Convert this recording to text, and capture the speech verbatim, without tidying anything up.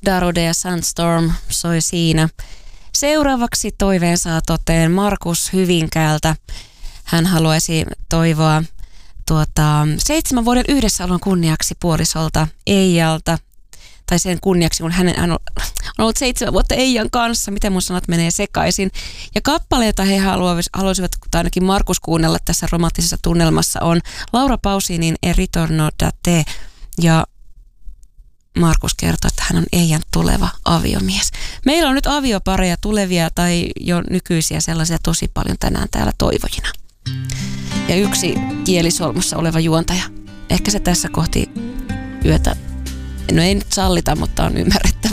Darude ja Sandstorm soi siinä. Seuraavaksi toiveen saa toteen Markus Hyvinkäältä. Hän haluaisi toivoa tuota, seitsemän vuoden yhdessäolon kunniaksi puolisolta Eijalta. Tai sen kunniaksi, kun hänen, hän on ollut seitsemän vuotta Eijan kanssa. Miten mun sanat menee sekaisin. Ja kappale, jota he haluaisivat, tai ainakin Markus kuunnella tässä romanttisessa tunnelmassa, on Laura Pausinin E ritorno da te. Ja Markus kertoo, että hän on Eijan tuleva aviomies. Meillä on nyt aviopareja tulevia tai jo nykyisiä sellaisia tosi paljon tänään täällä toivojina. Ja yksi kielisolmussa oleva juontaja. Ehkä se tässä kohti yötä, no ei nyt sallita, mutta on ymmärretty.